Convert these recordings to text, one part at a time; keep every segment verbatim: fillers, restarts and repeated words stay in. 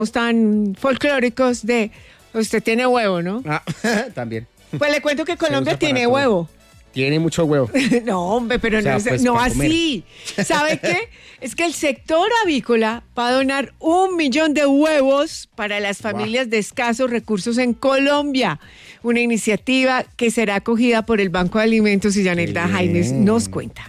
tan folclóricos de usted tiene huevo, ¿no? Ah, también. Pues le cuento que Colombia tiene todo. huevo. Tiene mucho huevo. No, hombre, pero O sea, no, es- pues, no para así. ¿Sabe qué? Es que el sector avícola va a donar un millón de huevos para las familias de escasos recursos en Colombia. Una iniciativa que será acogida por el Banco de Alimentos y Yanelda Qué Jaimes bien. nos cuenta.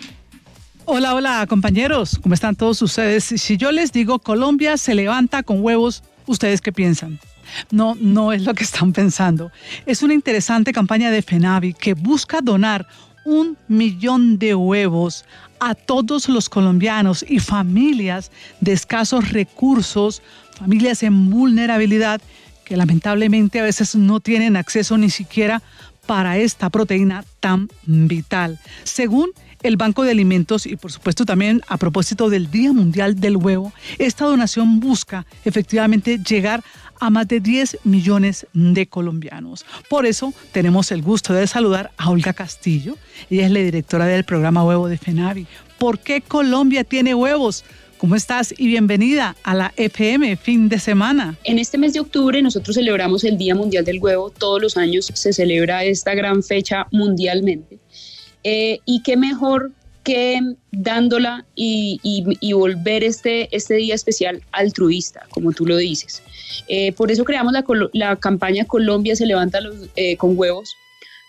Hola, hola, compañeros. ¿Cómo están todos ustedes? Si yo les digo Colombia se levanta con huevos, ¿ustedes qué piensan? No, no es lo que están pensando. Es una interesante campaña de FENAVI que busca donar un millón de huevos a todos los colombianos y familias de escasos recursos, familias en vulnerabilidad que lamentablemente a veces no tienen acceso ni siquiera para esta proteína tan vital. Según el Banco de Alimentos y por supuesto también a propósito del Día Mundial del Huevo, esta donación busca efectivamente llegar a más de diez millones de colombianos. Por eso tenemos el gusto de saludar a Olga Castillo. Ella es la directora del programa Huevo de FENAVI. ¿Por qué Colombia tiene huevos? ¿Cómo estás? Y bienvenida a la F M Fin de Semana. En este mes de octubre nosotros celebramos el Día Mundial del Huevo. Todos los años se celebra esta gran fecha mundialmente. Eh, y qué mejor que dándola y, y, y volver este, este día especial altruista, como tú lo dices. Eh, por eso creamos la, la campaña Colombia se levanta los, eh, con huevos,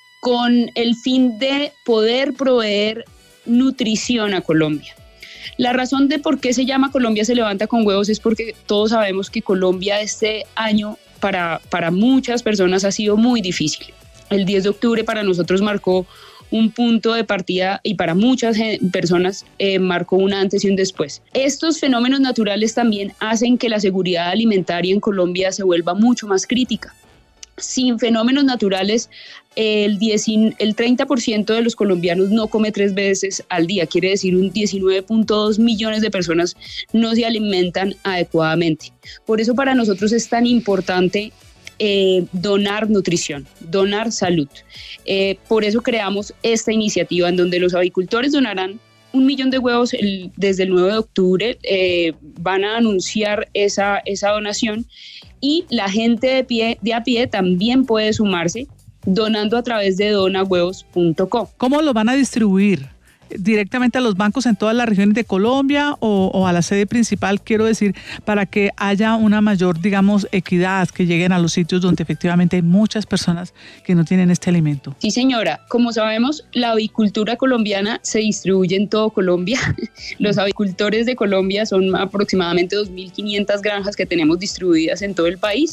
con el fin de poder proveer nutrición a Colombia. La razón de por qué se llama Colombia se levanta con huevos es porque todos sabemos que Colombia este año para, para muchas personas ha sido muy difícil. El diez de octubre para nosotros marcó un punto de partida y para muchas personas eh, marcó un antes y un después. Estos fenómenos naturales también hacen que la seguridad alimentaria en Colombia se vuelva mucho más crítica. Sin fenómenos naturales, el, diez, el treinta por ciento de los colombianos no come tres veces al día, quiere decir un diecinueve punto dos millones de personas no se alimentan adecuadamente. Por eso para nosotros es tan importante Eh, donar nutrición, donar salud. Eh, por eso creamos esta iniciativa en donde los avicultores donarán un millón de huevos el, desde el nueve de octubre, eh, van a anunciar esa, esa donación y la gente de, pie, de a pie también puede sumarse donando a través de dona huevos punto com. ¿Cómo lo van a distribuir? ¿Directamente a los bancos en todas las regiones de Colombia o, o a la sede principal, quiero decir, para que haya una mayor, digamos, equidad, que lleguen a los sitios donde efectivamente hay muchas personas que no tienen este alimento? Sí, señora. Como sabemos, la avicultura colombiana se distribuye en todo Colombia. Los avicultores de Colombia son aproximadamente dos mil quinientas granjas que tenemos distribuidas en todo el país.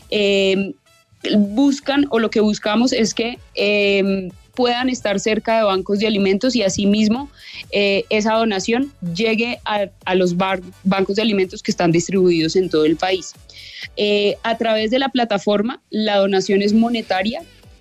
Eh, buscan, o lo que buscamos es que Eh, puedan estar cerca de bancos de alimentos y asimismo eh, esa donación llegue a, a los bar, bancos de alimentos que están distribuidos en todo el país. Eh, a través de la plataforma, la donación es monetaria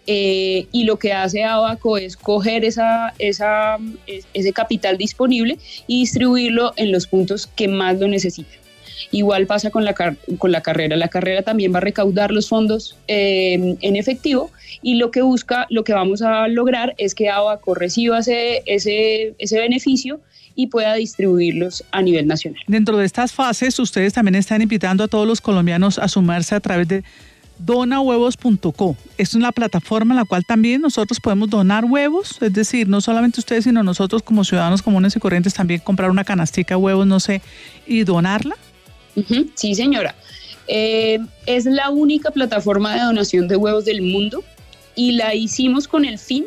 eh, y lo que hace Abaco es coger esa, esa, ese capital disponible y distribuirlo en los puntos que más lo necesitan. Igual pasa con la, con la carrera. La carrera también va a recaudar los fondos eh, en efectivo y lo que busca, lo que vamos a lograr es que Abaco reciba ese, ese, ese beneficio y pueda distribuirlos a nivel nacional. Dentro de estas fases, ustedes también están invitando a todos los colombianos a sumarse a través de dona huevos punto co. Es una plataforma en la cual también nosotros podemos donar huevos, es decir, no solamente ustedes, sino nosotros como ciudadanos comunes y corrientes también comprar una canastica de huevos, no sé, y donarla. Uh-huh. Sí, señora. Eh, es la única plataforma de donación de huevos del mundo y la hicimos con el fin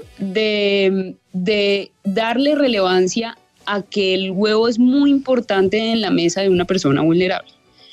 de, de darle relevancia a que el huevo es muy importante en la mesa de una persona vulnerable.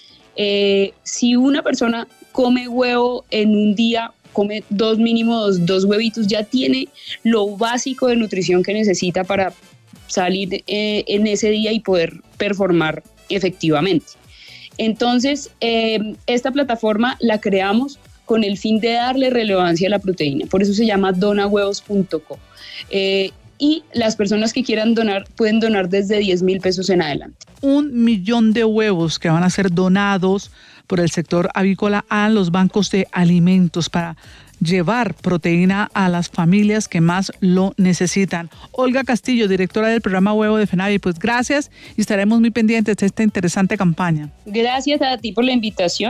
Eh, si una persona come huevo en un día, come dos mínimos, dos, dos huevitos, ya tiene lo básico de nutrición que necesita para salir eh, en ese día y poder performar efectivamente. Entonces, eh, esta plataforma la creamos con el fin de darle relevancia a la proteína, por eso se llama dona huevos punto co. Eh, y las personas que quieran donar pueden donar desde diez mil pesos en adelante. Un millón de huevos que van a ser donados por el sector avícola a los bancos de alimentos para llevar proteína a las familias que más lo necesitan. Olga Castillo, directora del programa Huevo de FENAVI, pues gracias y estaremos muy pendientes de esta interesante campaña. Gracias a ti por la invitación.